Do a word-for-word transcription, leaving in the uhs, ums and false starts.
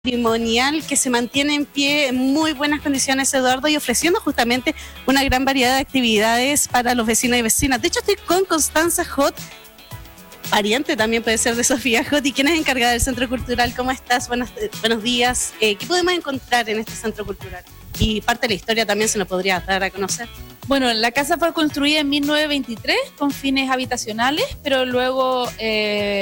patrimonial que se mantiene en pie en muy buenas condiciones, Eduardo, y ofreciendo justamente una gran variedad de actividades para los vecinos y vecinas. De hecho, estoy con Constanza Hot, pariente también puede ser de Sofía Hot, y quien es encargada del Centro Cultural. ¿Cómo estás? Buenos, eh, buenos días. Eh, ¿Qué podemos encontrar en este Centro Cultural? Y parte de la historia también se nos podría dar a conocer. Bueno, la casa fue construida en mil novecientos veintitrés con fines habitacionales, pero luego... Eh,